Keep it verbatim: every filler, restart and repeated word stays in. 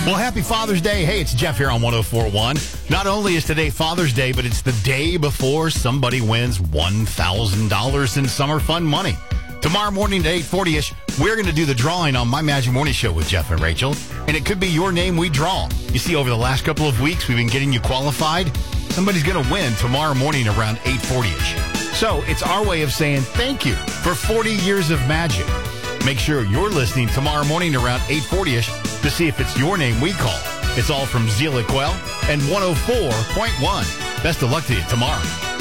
Well, happy Father's Day. Hey, it's Jeff here on one oh four point one. Not only is today Father's Day, but it's the day before somebody wins one thousand dollars in summer fun money. Tomorrow morning at eight forty-ish, we're going to do the drawing on My Magic Morning Show with Jeff and Rachel. And it could be your name we draw. You see, over the last couple of weeks, we've been getting you qualified. Somebody's going to win tomorrow morning around eight forty-ish. So it's our way of saying thank you for forty years of magic. Make sure you're listening tomorrow morning around eight forty-ish to see if it's your name we call. It's all from Zila Quell and one oh four point one. Best of luck to you tomorrow.